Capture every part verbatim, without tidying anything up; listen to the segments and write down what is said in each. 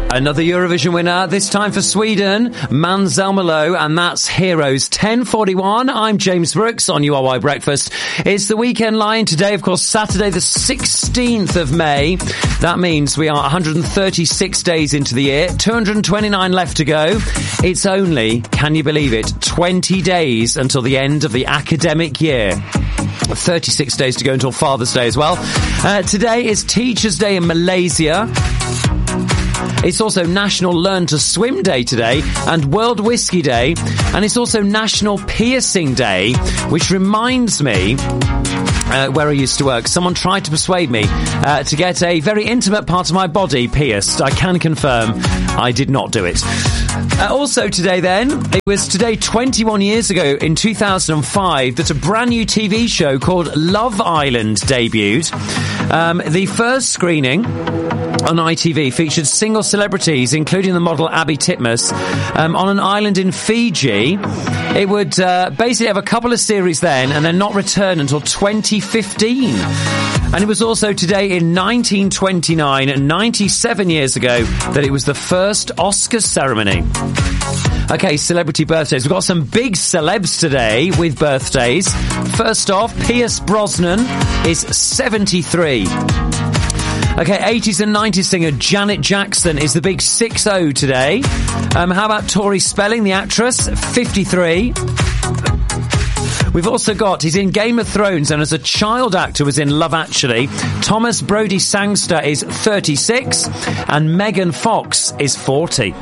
Another Eurovision winner, this time for Sweden, Måns Zelmerlöw, and that's Heroes. ten forty-one, I'm James Brooks on U R Y Breakfast. It's the weekend line today, of course, Saturday the sixteenth of May. That means we are one hundred thirty-six days into the year, two hundred twenty-nine left to go. It's only, can you believe it, twenty days until the end of the academic year. thirty-six days to go until Father's Day as well. Uh, today is Teachers' Day in Malaysia. It's also National Learn to Swim Day today and World Whiskey Day. And it's also National Piercing Day, which reminds me, uh, where I used to work, someone tried to persuade me uh, to get a very intimate part of my body pierced. I can confirm I did not do it. Uh, also today then, it was today twenty-one years ago in two thousand five that a brand new T V show called Love Island debuted. Um, the first screening on I T V featured single celebrities, including the model Abby Titmus, um, on an island in Fiji. It would uh, basically have a couple of series then and then not return until twenty fifteen. And it was also today in nineteen twenty-nine, ninety-seven years ago, that it was the first Oscars ceremony. Okay, celebrity birthdays. We've got some big celebs today with birthdays. First off, Pierce Brosnan is seventy-three. Okay, eighties and nineties singer Janet Jackson is the big six oh today. Um, how about Tori Spelling, the actress? fifty-three. We've also got, he's in Game of Thrones and as a child actor was in Love Actually. Thomas Brodie Sangster is thirty-six and Megan Fox is forty.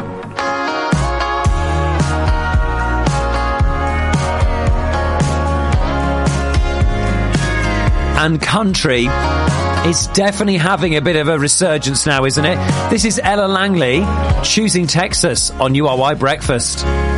And country is definitely having a bit of a resurgence now, isn't it? This is Ella Langley, Choosing Texas on U R Y Breakfast.